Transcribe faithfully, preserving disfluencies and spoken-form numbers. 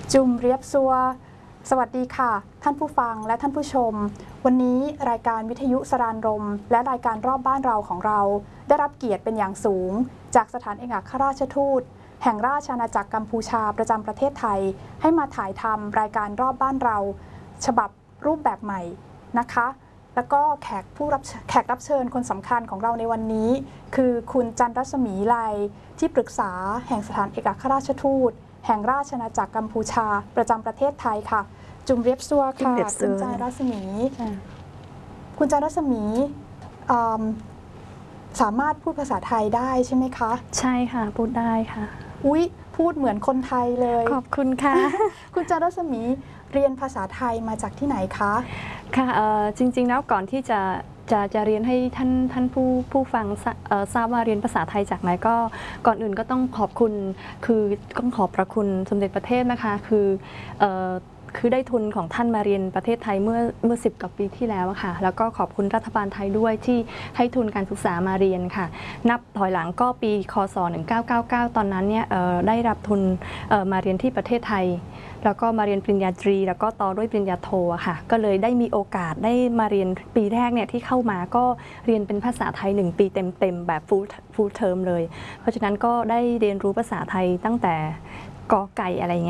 จุมเรียบซัวสวัสดีค่ะท่านผู้ฟังและท่านผู้ชมวันนี้รายการวิทยุสรานรมและรายการรอบบ้านเราของเราได้รับเกียรติเป็นอย่างสูงจากสถานเอกอัครราชทูตแห่งราชอาณาจักรกัมพูชาประจำประเทศไทยให้มาถ่ายทำรายการรอบบ้านเราฉบับรูปแบบใหม่นะคะแล้วก็แขกผู้รับแขกรับเชิญคนสำคัญของเราในวันนี้คือคุณจันรัศมีไลที่ปรึกษาแห่งสถานเอกอัครราชทูตแห่งราชอาณาจักรกัมพูชาประจำประเทศไทยค่ะจุมเรียบซัวค่ะคุณจันรัศมีคุณจันรัศมีสามารถพูดภาษาไทยได้ใช่ไหมคะใช่ค่ะพูดได้ค่ะอุ๊ยพูดเหมือนคนไทยเลยขอบคุณค่ะคุณจันรัศมีเรียนภาษาไทยมาจากที่ไหนคะค่ะจริงๆแล้วก่อนที่จะจะจะเรียนให้ท่านท่านผู้ผู้ฟังทราบว่าเรียนภาษาไทยจากไหนก็ก่อนอื่นก็ต้องขอบคุณคือต้องขอบพระคุณสมเด็จพระเทพนะคะคือคือได้ทุนของท่านมาเรียนประเทศไทยเมื่อเมื่อสิบกว่าปีที่แล้วค่ะแล้วก็ขอบคุณรัฐบาลไทยด้วยที่ให้ทุนการศึกษามาเรียนค่ะนับถอยหลังก็ปีคศหนึ่งเก้าเก้าเก้าตอนนั้นเนี่ยได้รับทุนมาเรียนที่ประเทศไทยแล้วก็มาเรียนปริญญาตรีแล้วก็ต่อด้วยปริญญาโทค่ะก็เลยได้มีโอกาสได้มาเรียนปีแรกเนี่ยที่เข้ามาก็เรียนเป็นภาษาไทยหนึ่งปีเต็มๆแบบ full full term เลยเพราะฉะนั้นก็ได้เรียนรู้ภาษาไทยตั้งแต่กอไก่อะไรเงี้ย